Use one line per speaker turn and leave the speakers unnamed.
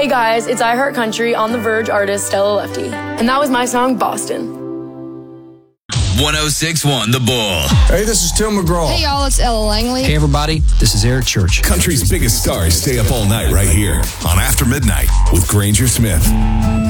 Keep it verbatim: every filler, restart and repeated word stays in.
Hey guys, it's I Heart Country on the Verge artist Stella Lefty. And that was my song, Boston.
one oh six point one The Bull.
Hey, this is Tim McGraw.
Hey, y'all, it's Ella Langley.
Hey, everybody, this is Eric Church.
Country's biggest stars stay up all night right here on After Midnight with Granger Smith.